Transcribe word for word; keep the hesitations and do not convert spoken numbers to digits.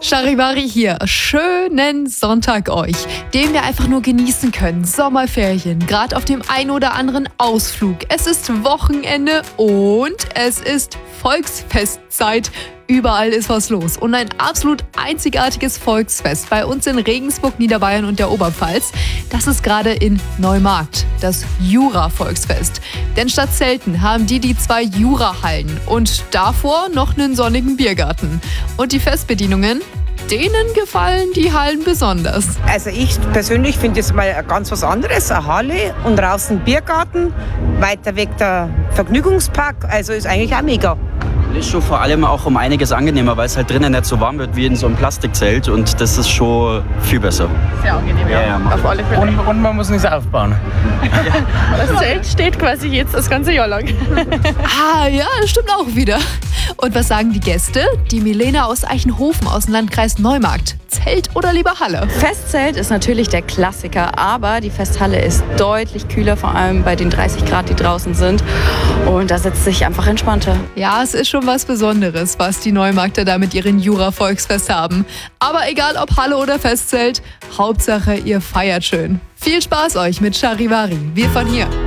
Charivari hier. Schönen Sonntag euch, den wir einfach nur genießen können. Sommerferien, gerade auf dem einen oder anderen Ausflug. Es ist Wochenende und es ist Volksfestzeit. Überall ist was los und ein absolut einzigartiges Volksfest bei uns in Regensburg, Niederbayern und der Oberpfalz. Das ist gerade in Neumarkt, das Jura-Volksfest. Denn statt Zelten haben die die zwei Jura-Hallen und davor noch einen sonnigen Biergarten. Und die Festbedienungen? Denen gefallen die Hallen besonders. Also ich persönlich finde es mal ganz was anderes, eine Halle und draußen Biergarten, weiter weg der Vergnügungspark, also ist eigentlich auch mega. Ist schon vor allem auch um einiges angenehmer, weil es halt drinnen nicht so warm wird wie in so einem Plastikzelt und das ist schon viel besser. Sehr angenehm, ja, ja, ja auf alle Fälle. Und, und man muss nichts aufbauen. Das Zelt steht quasi jetzt das ganze Jahr lang. Ah ja, das stimmt auch wieder. Und was sagen die Gäste? Die Milena aus Eichenhofen aus dem Landkreis Neumarkt. Zelt oder lieber Halle? Festzelt ist natürlich der Klassiker, aber die Festhalle ist deutlich kühler, vor allem bei den dreißig Grad, die draußen sind. Und da sitzt sich einfach entspannter. Ja, es ist schon was Besonderes, was die Neumarkter da mit ihren Jura-Volksfest haben. Aber egal ob Halle oder Festzelt, Hauptsache ihr feiert schön. Viel Spaß euch mit Charivari. Wir von hier.